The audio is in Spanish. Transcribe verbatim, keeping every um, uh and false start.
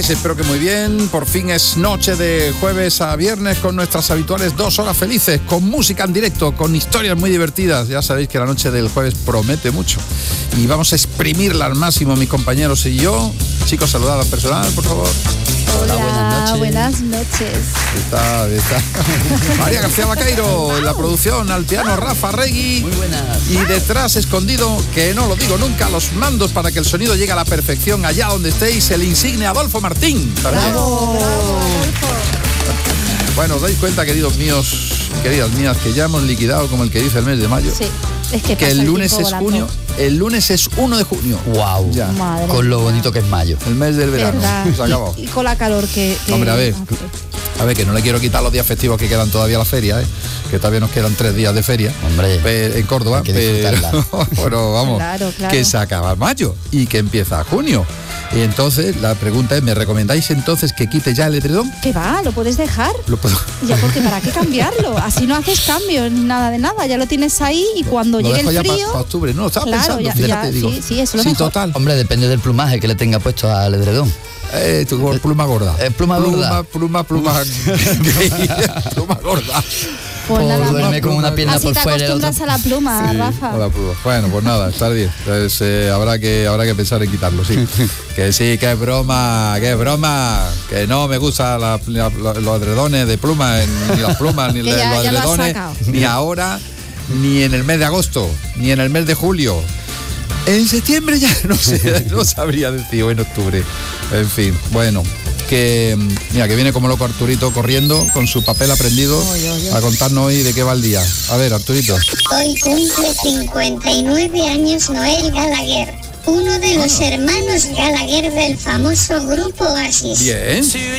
Espero que muy bien. Por fin es noche de jueves a viernes con nuestras habituales dos horas felices, con música en directo, con historias muy divertidas. Ya sabéis que la noche del jueves promete mucho y vamos a exprimirla al máximo mis compañeros y yo. Chicos, saludad al personal, por favor. Hola, Hola, buenas noches. Buenas noches. Está, está. María García Vaqueiro en la producción, al piano Rafa Regui. Muy buenas. Y detrás, escondido, que no lo digo nunca, los mandos para que el sonido llegue a la perfección allá donde estéis, el insigne Adolfo Martín. También. Bravo, bravo, Adolfo. Bueno, os dais cuenta, queridos míos, queridas mías, que ya hemos liquidado, como el que dice, el mes de mayo. Sí, es que, que pasa el lunes tiempo es volando. junio, el lunes es uno de junio. Wow. Ya. Madre Con lo mía. bonito que es mayo. El mes del verano. ¿Verdad? Se acabó. Y, y con la calor que, que Hombre, a ver. hace. A ver, que no le quiero quitar los días festivos que quedan todavía a la feria, ¿eh? Que todavía nos quedan tres días de feria. Hombre, Pe- en Córdoba. hay que Pero, disfrutarla. bueno, vamos, Claro, claro. que se acaba mayo y que empieza junio. Y entonces la pregunta es, ¿me recomendáis entonces que quite ya el edredón? ¿Qué va? ¿Lo puedes dejar? ¿Lo puedo? Ya, porque ¿para qué cambiarlo? Así no haces cambios ni nada de nada. Ya lo tienes ahí y cuando Lo llegue dejo el ya frío... para octubre. No, lo estaba Claro, pensando, ya- fíjate, ya, digo. sí, sí, es lo sí, mejor. total. hombre, depende del plumaje que le tenga puesto al edredón. Eh, tu pluma gorda. Eh, pluma gorda. Pluma, pluma, pluma. Pluma gorda. Pues Por nada, duerme con una pierna así por te fuera y la otra- acostumbras a la pluma, Sí, Rafa. hola, pluma. Bueno, pues nada, está bien. Entonces, eh, habrá que habrá que pensar en quitarlo, sí. Que sí, que es broma, que es broma. Que no me gustan la- la- la- los edredones de pluma, ni las plumas, ni Que la- ya- los ya lo has edredones, sacado. ni ahora, ni en el mes de agosto, ni en el mes de julio. En septiembre ya no sé, no sabría decir, o en octubre. En fin, bueno, que mira, que viene como loco Arturito corriendo con su papel aprendido Oy, oy, oy. a contarnos hoy de qué va el día. A ver, Arturito. Hoy cumple cincuenta y nueve años Noel Gallagher, uno de los hermanos Gallagher del famoso grupo Oasis. Bien.